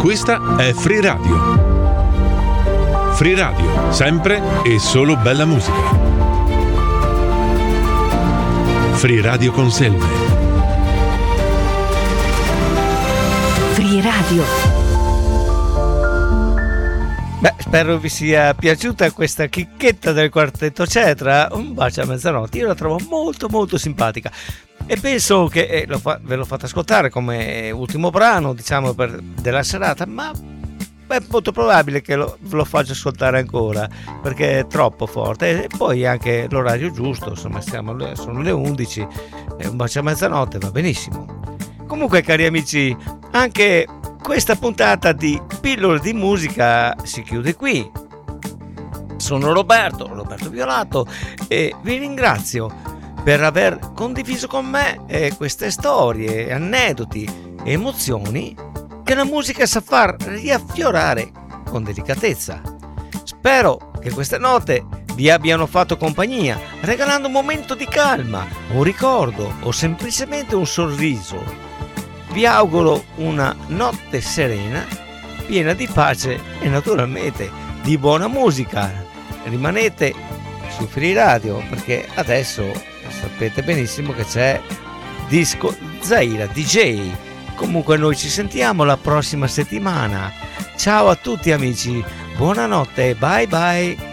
Questa è Free Radio. Free Radio, sempre e solo bella musica. Free Radio Conselve. Free Radio. Beh, spero vi sia piaciuta questa chicchetta del quartetto Cetra. Un bacio a mezzanotte, io la trovo molto molto simpatica e penso che ve l'ho fatta ascoltare come ultimo brano, diciamo, della serata, ma è molto probabile che ve lo faccio ascoltare ancora perché è troppo forte, e poi anche l'orario giusto, insomma sono le 11 e un bacio a mezzanotte va benissimo. Comunque, cari amici, anche questa puntata di Pillole di musica si chiude qui. Sono Roberto Violato e vi ringrazio per aver condiviso con me queste storie, aneddoti e emozioni che la musica sa far riaffiorare con delicatezza. Spero che queste note vi abbiano fatto compagnia, regalando un momento di calma, un ricordo o semplicemente un sorriso. Vi auguro una notte serena, piena di pace e naturalmente di buona musica. Rimanete su Free Radio perché adesso sapete benissimo che c'è Disco Zaira DJ. Comunque noi ci sentiamo la prossima settimana. Ciao a tutti amici, buonanotte, bye bye.